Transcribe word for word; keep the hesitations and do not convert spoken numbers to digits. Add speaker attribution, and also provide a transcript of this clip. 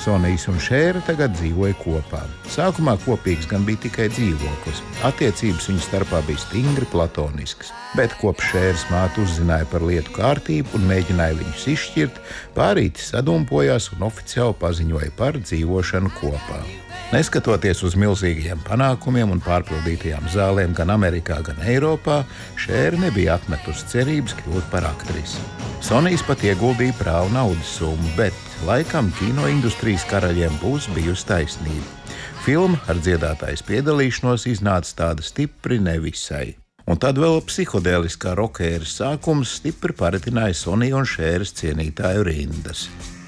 Speaker 1: Sonijs un Šēra tagad dzīvoja kopā. Sākumā kopīgs gan bija tikai dzīvoklis. Attiecības viņu starpā bija stingri platoniskas. Bet kopš Šēras māte uzzināja par lietu kārtību un mēģināja viņus izšķirt, pārīti sadumpojās un oficiāli paziņoja par dzīvošanu kopā. Neskatoties uz milzīgajiem panākumiem un pārpildītajām zālēm gan Amerikā, gan Eiropā, Šēra nebija atmetusi cerības kļūt par aktrisi. Sonijs pat ieguldīja prāvu naudas summu, bet laikam kino industrijas karaļiem būs bijusi taisnība. Filma ar dziedātājas piedalīšanos iznāca tāda stipri nevisai. Un tad vēl psihodēliskā rokēras sākums stipri paretināja Sonija un Šēras cienītāju rindas.